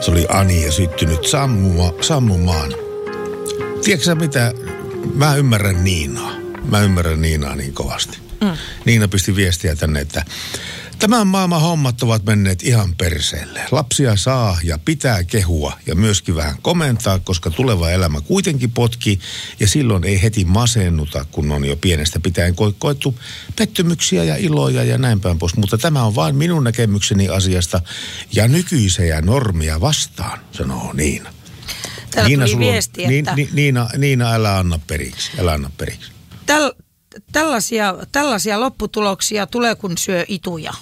Se oli Ani ja syttynyt sammumaan. Tiedätkö sä mitä? Mä ymmärrän Niinaa niin kovasti. Niina pisti viestiä tänne, että tämän maailman hommat ovat menneet ihan perseelle. Lapsia saa ja pitää kehua ja myöskin vähän komentaa, koska tuleva elämä kuitenkin potkii ja silloin ei heti masennuta, kun on jo pienestä pitäen koettu pettymyksiä ja iloja ja näin päin pois. Mutta tämä on vain minun näkemykseni asiasta ja nykyisiä normia vastaan, sanoo Niina. Täällä Niina, tuli viesti, että... Niina, älä anna periksi. Tällaisia lopputuloksia tulee, kun syö ituja.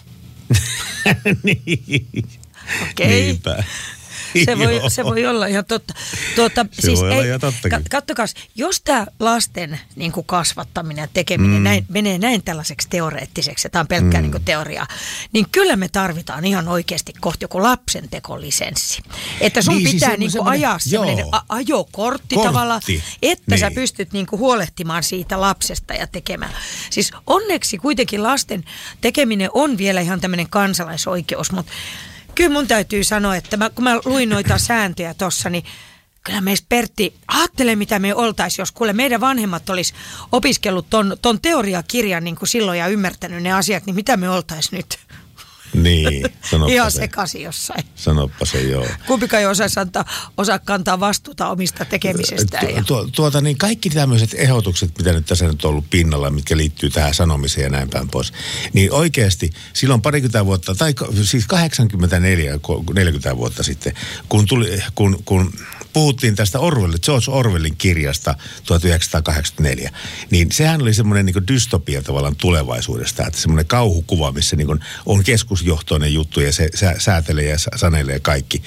Niin. Okei. Niinpä. Se voi olla ihan totta. Kattokas, jos tämä lasten niin kuin kasvattaminen ja tekeminen menee näin tällaiseksi teoreettiseksi, ja tämä on pelkkää niin kuin teoriaa, niin kyllä me tarvitaan ihan oikeasti kohta joku lapsentekolisenssi. Että sun niin, pitää siis niin kuin ajaa sellainen ajokortti tavallaan, että sä pystyt niin kuin huolehtimaan siitä lapsesta ja tekemään. Siis onneksi kuitenkin lasten tekeminen on vielä ihan tämmöinen kansalaisoikeus, mutta kyllä mun täytyy sanoa, että kun mä luin noita sääntöjä tossa, niin kyllä meistä Pertti, ajattele mitä me oltaisiin, jos kuule meidän vanhemmat olisi opiskellut ton teoriakirjan niin kuin silloin ja ymmärtänyt ne asiat, niin mitä me oltaisiin nyt? Niin, sanoppa ihan se. sekaisin jossain. Sanoppa se, joo. Kumpikaan ei osaa kantaa vastuuta omista tekemisestään. Niin kaikki tämmöiset ehdotukset, mitä nyt tässä nyt on ollut pinnalla, mitkä liittyy tähän sanomiseen ja näin päin pois, niin oikeasti silloin parikymmentä vuotta, tai siis 40 vuotta sitten, kun puhuttiin tästä George Orwellin kirjasta 1984, niin sehän oli semmoinen niin kuin dystopia tavallaan tulevaisuudesta, että semmoinen kauhukuva, missä niin kuin on keskusjohtoinen juttu ja se säätelee ja sanelee kaikki.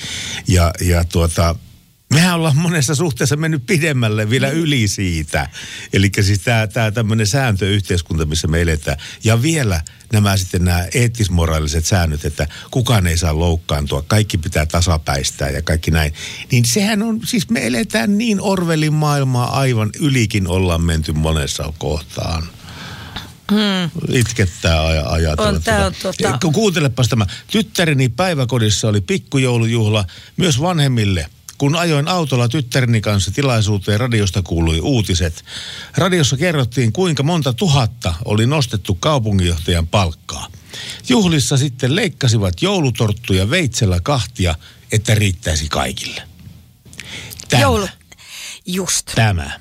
Mehän ollaan monessa suhteessa mennyt pidemmälle vielä yli siitä. Eli siis tämä tämmöinen sääntöyhteiskunta, missä me eletään. Ja vielä nämä eettis-moraaliset säännöt, että kukaan ei saa loukkaantua, kaikki pitää tasapäistää ja kaikki näin. Niin sehän on, siis me eletään niin Orwellin maailmaa aivan ylikin ollaan menty monessa kohtaan. Itkettää ajatella. Kuuntelepas tämä. Tyttäreni päiväkodissa oli pikkujoulujuhla myös vanhemmille. Kun ajoin autolla tyttäreni kanssa tilaisuuteen, radiosta kuului uutiset. Radiossa kerrottiin, kuinka monta tuhatta oli nostettu kaupunginjohtajan palkkaa. Juhlissa sitten leikkasivat joulutorttuja veitsellä kahtia, että riittäisi kaikille. Tämä.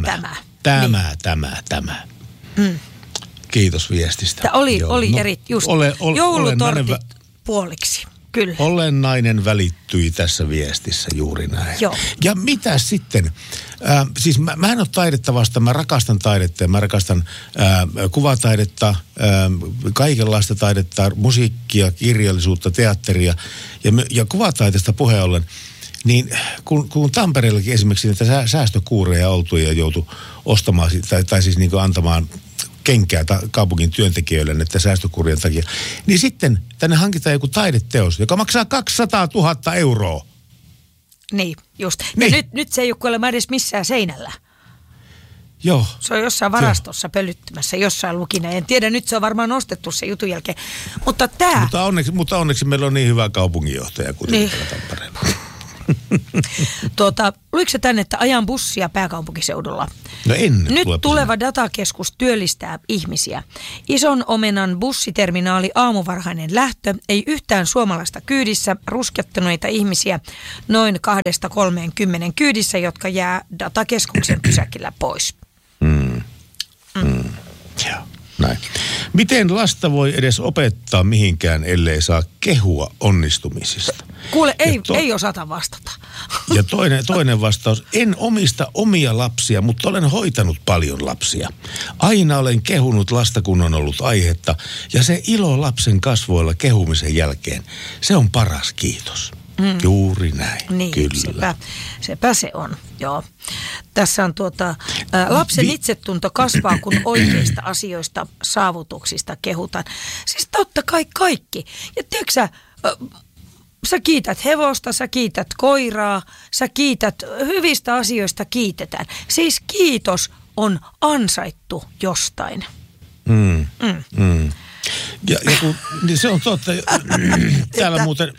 Kiitos viestistä. Joulutortit puoliksi. Kyllä. Olennainen välittyi tässä viestissä juuri näin. Joo. Ja mitä sitten? Siis mä en ole taidetta vastaan, mä rakastan taidetta ja mä rakastan kuvataidetta, kaikenlaista taidetta, musiikkia, kirjallisuutta, teatteria ja kuvataiteesta puheen ollen. Niin kun Tampereellakin esimerkiksi niitä säästökuureja oltu ja joutui ostamaan tai siis niin kuin antamaan kenkää kaupungin työntekijöille näiden säästökurien takia. Niin sitten tänne hankitaan joku taideteos, joka maksaa 200 000 euroa. Niin, just. Ja nyt se ei ole kuulemma edes missään seinällä. Joo. Se on jossain varastossa pölyttymässä, jossain lukina. En tiedä, nyt se on varmaan nostettu se jutun jälkeen. Mutta onneksi meillä on niin hyvä kaupunginjohtaja kuin niin. Tampereella. Luitko se tänne, että ajan bussia pääkaupunkiseudulla? No en. Nyt tuleva datakeskus työllistää ihmisiä. Ison omenan bussiterminaali aamuvarhainen lähtö, ei yhtään suomalaista kyydissä, ruskettuneita ihmisiä noin 2-30 kyydissä, jotka jää datakeskuksen pysäkillä pois. Joo. Näin. Miten lasta voi edes opettaa mihinkään, ellei saa kehua onnistumisista? Kuule, ei osata vastata. Ja toinen vastaus. En omista omia lapsia, mutta olen hoitanut paljon lapsia. Aina olen kehunut lasta, kun on ollut aihetta. Ja se ilo lapsen kasvoilla kehumisen jälkeen, se on paras kiitos. Juuri näin, niin, kyllä. Sepä se on, joo. Tässä on lapsen itsetunto kasvaa, kun oikeista asioista, saavutuksista kehutaan. Siis totta kai kaikki. Ja tiedätkö sä kiität hevosta, sä kiität koiraa, sä kiität, hyvistä asioista kiitetään. Siis kiitos on ansaittu jostain. Ja kun, niin se on totta. Täällä muuten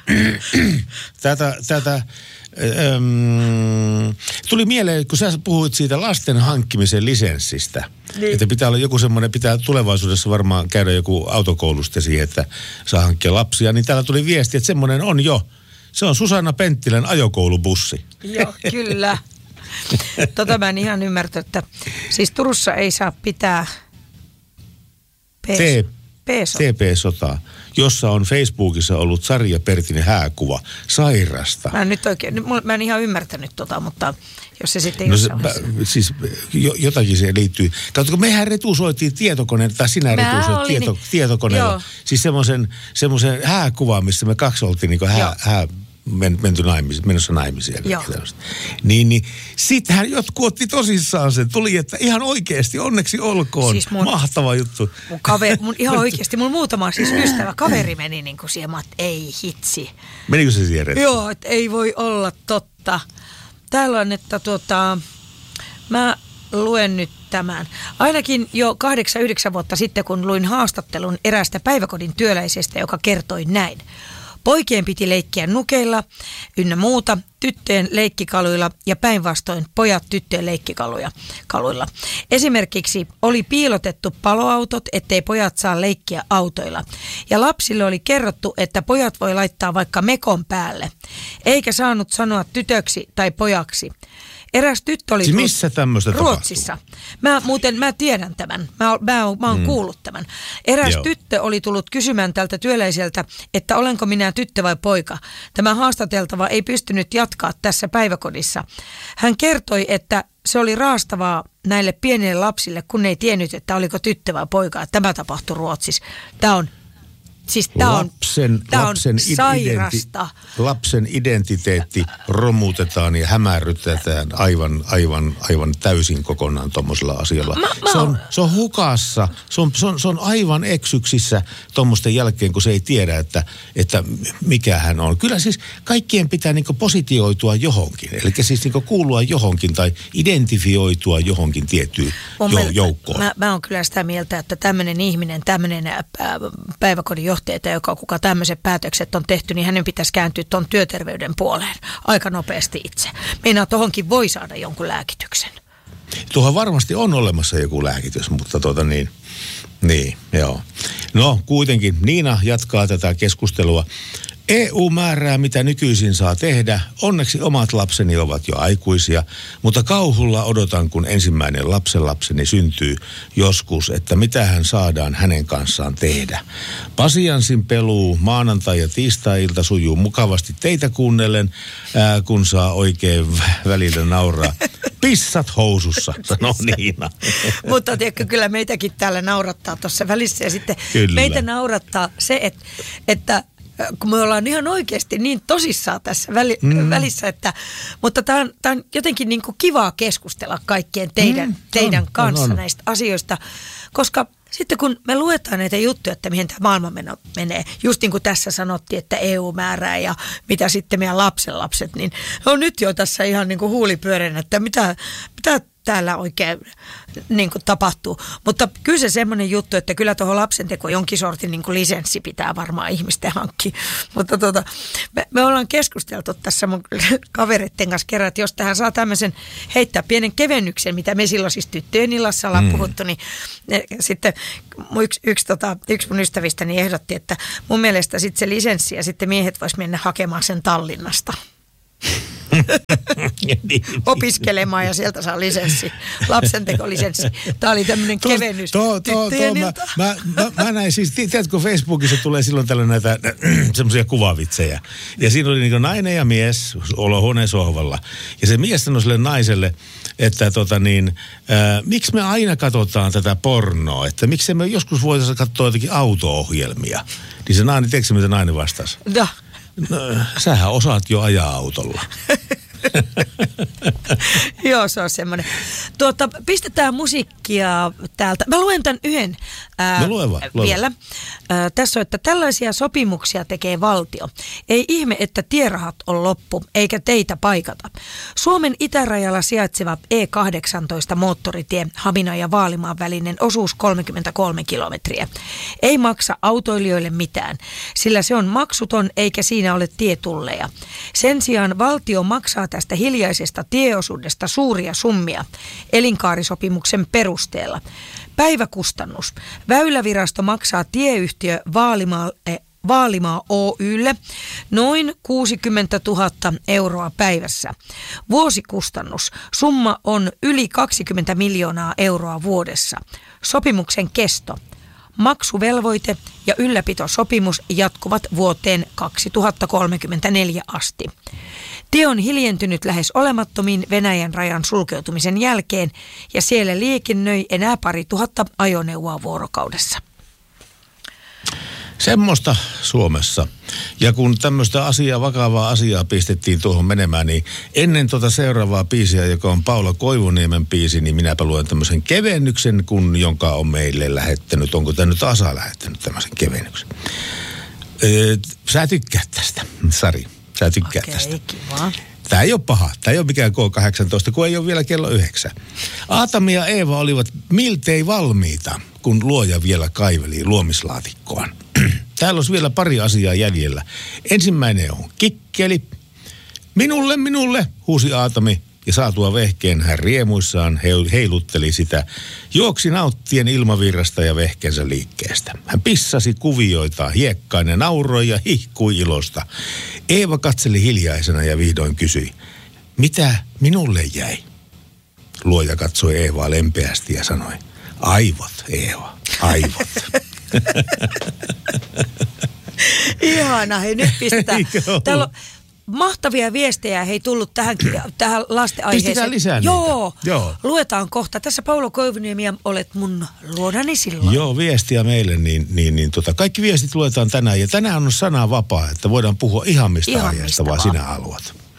tuli mieleen, kun sä puhuit siitä lasten hankkimisen lisenssistä. Niin. Että pitää olla joku semmoinen, pitää tulevaisuudessa varmaan käydä joku autokoulusta siihen, että saa hankkia lapsia. Niin täällä tuli viesti, että semmoinen on jo. Se on Susanna Penttilän ajokoulubussi. Joo, kyllä. Mä en ihan ymmärtänyt, että siis Turussa ei saa pitää TP-sotaa, jossa on Facebookissa ollut Sarja Pertinen hääkuva sairasta. Mä en ihan ymmärtänyt mutta jos se sitten siis jotakin se liittyy. Katsotko, mehän retusoitiin tietokoneen, tai sinä retusoit tietokoneella. Siis semmoisen hääkuva, missä me kaksi oltiin niin menossa naimisiin. Niin sittenhän jotkut otti tosissaan sen. Tuli, että ihan oikeasti, onneksi olkoon. Siis mahtava juttu. Ihan oikeasti, mun muutama siis ystävä, kaveri meni niin kuin siihen, että ei hitsi. Menikö se siihen rettiin? Joo, että ei voi olla totta. Täällä on, että mä luen nyt tämän. Ainakin jo 8-9 vuotta sitten, kun luin haastattelun eräästä päiväkodin työläisestä, joka kertoi näin. Poikien piti leikkiä nukeilla ynnä muuta, tyttöjen leikkikaluilla ja päinvastoin pojat tyttöjen leikkikaluilla. Esimerkiksi oli piilotettu paloautot, ettei pojat saa leikkiä autoilla. Ja lapsille oli kerrottu, että pojat voi laittaa vaikka mekon päälle, eikä saanut sanoa tytöksi tai pojaksi. Eräs tyttö oli missä tämmöistä Ruotsissa. Mä tiedän tämän. Mä oon kuullut tämän. Eräs tyttö oli tullut kysymään tältä työläiseltä, että olenko minä tyttö vai poika. Tämä haastateltava ei pystynyt jatkaa tässä päiväkodissa. Hän kertoi, että se oli raastavaa näille pienille lapsille, kun ei tiennyt, että oliko tyttö vai poika. Tämä tapahtui Ruotsissa. Tämä on sairasta. Lapsen identiteetti romutetaan ja hämärrytetään aivan täysin kokonaan tuommoisella asialla. Se on hukassa, se on aivan eksyksissä tuommoisten jälkeen, kun se ei tiedä, että mikä hän on. Kyllä siis kaikkien pitää niinku positioitua johonkin, eli siis niinku kuulua johonkin tai identifioitua johonkin tiettyyn joukkoon. Mä oon kyllä sitä mieltä, että tämmöinen ihminen, tämmöinen päiväkodin johtaja, joka kuka tämmöiset päätökset on tehty, niin hänen pitäisi kääntyä tuon työterveyden puoleen aika nopeasti itse. Meinaa tohonkin voi saada jonkun lääkityksen. Tuohon varmasti on olemassa joku lääkitys, mutta niin, joo. No kuitenkin Niina jatkaa tätä keskustelua. EU määrää, mitä nykyisin saa tehdä. Onneksi omat lapseni ovat jo aikuisia, mutta kauhulla odotan, kun ensimmäinen lapsenlapseni syntyy joskus, että mitä hän saadaan hänen kanssaan tehdä. Pasianssin peluu maanantai- ja tiistai-ilta sujuu mukavasti teitä kuunnellen, kun saa oikein välillä nauraa. Pissat housussa, sanoo Niina. Mutta tiedätkö, kyllä meitäkin täällä naurattaa tuossa välissä ja sitten meitä naurattaa se, että kun me ollaan ihan oikeasti niin tosissaan tässä välissä, mutta tämä on jotenkin niin kuin kivaa keskustella kaikkien teidän kanssa näistä asioista, koska sitten kun me luetaan näitä juttuja, että mihin tämä maailma menee, just niin kuin tässä sanottiin, että EU määrää ja mitä sitten meidän lapsenlapset, niin on nyt jo tässä ihan niin kuin huulipyörän, että mitä täällä oikein niin kuin tapahtuu. Mutta kyllä se semmoinen juttu, että kyllä tuohon lapsentekoon jonkin sortin niin kuin lisenssi pitää varmaan ihmisten hankkia. Mutta me ollaan keskusteltu tässä mun kavereiden kanssa kerran, että jos tähän saa tämmöisen heittää pienen kevennyksen, mitä me silloin siis tyttöjen illassa ollaan puhuttu, niin sitten yksi mun ystävistäni ehdotti, että mun mielestä sitten se lisenssi ja sitten miehet vois mennä hakemaan sen Tallinnasta. Opiskelemaan ja sieltä saa lisenssi, lapsentekolisenssi. Tämä oli tämmöinen kevennys. Mä näin siis, tiedätkö, Facebookissa tulee silloin tällöin näitä semmoisia kuvavitsejä. Ja siinä oli niin nainen ja mies olohuoneen sohvalla. Ja se mies sanoi sille naiselle, että miksi me aina katsotaan tätä pornoa, että miksi me joskus voitaisiin katsoa jotakin auto-ohjelmia. Niin se nainen, tiedätkö mitä nainen vastasi? No, sähän osaat jo ajaa autolla. Joo, se on semmoinen. Pistetään musiikkia täältä. Mä luen tämän yhden lue vaan. Vielä. Tässä on, että tällaisia sopimuksia tekee valtio. Ei ihme, että tierahat on loppu, eikä teitä paikata. Suomen itärajalla sijaitseva E18 moottoritie Haminan ja Vaalimaan välinen osuus 33 kilometriä. Ei maksa autoilijoille mitään, sillä se on maksuton eikä siinä ole tietulleja. Sen sijaan valtio maksaa tästä hiljaisesta tieosuudesta suuria summia elinkaarisopimuksen perusteella. Päiväkustannus. Väylävirasto maksaa tieyhtiö Vaalimaa Oy:lle noin 60 000 euroa päivässä. Vuosikustannus. Summa on yli 20 miljoonaa euroa vuodessa. Sopimuksen kesto. Maksuvelvoite ja ylläpitosopimus jatkuvat vuoteen 2034 asti. Tie on hiljentynyt lähes olemattomiin Venäjän rajan sulkeutumisen jälkeen ja siellä liikennöi enää 2000 ajoneuvoa vuorokaudessa. Semmoista Suomessa. Ja kun tämmöistä vakavaa asiaa pistettiin tuohon menemään, niin ennen tuota seuraavaa biisiä, joka on Paula Koivuniemen biisi, niin minäpä luen tämmöisen kevennyksen, jonka on meille lähettänyt. Onko tämä nyt Asa lähettänyt tämmöisen kevennyksen? Sä tykkäät tästä, Sari. Sä tykkäät tästä. Kiva. Tämä ei ole paha. Tämä ei ole mikään K18, kun ei ole vielä kello 9. Aatami ja Eeva olivat miltei valmiita, kun luoja vielä kaiveli luomislaatikkoaan. Täällä olisi vielä pari asiaa jäljellä. Ensimmäinen on kikkeli. Minulle, huusi Aatami, ja saatua vehkeen hän riemuissaan heilutteli sitä. Juoksi nauttien ilmavirrasta ja vehkeensä liikkeestä. Hän pissasi kuvioita hiekkaan ja nauroi ja hihkui ilosta. Eeva katseli hiljaisena ja vihdoin kysyi, mitä minulle jäi? Luoja katsoi Eevaa lempeästi ja sanoi, aivot, Eeva, aivot. Ihana, hei nyt pistetään. Täällä on mahtavia viestejä, hei tullut tähän lasten aiheeseen. Pistetään lisää Joo, luetaan kohta. Tässä Paula Koivuniemi ja olet mun luonani silloin. Joo, viestiä meille, kaikki viestit luetaan tänään. Ja tänään on sana vapaa, että voidaan puhua ihan mistä aiheesta, vaan sinä haluat.